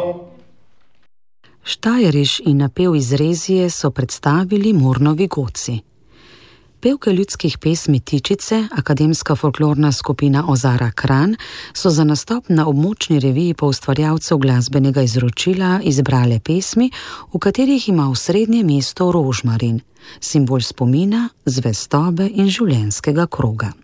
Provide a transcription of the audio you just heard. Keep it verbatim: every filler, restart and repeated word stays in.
Štajeriš in napev iz Rezije so predstavili Murnovi godci. Pevke ljudskih pesmi Tičice, akademska folklorna skupina Ozara Kranj, so za nastop na območni reviji poustvarjalcev glasbenega izročila izbrale pesmi, v katerih ima osrednje mesto rožmarin, simbol spomina, zvestobe in življenjskega kroga.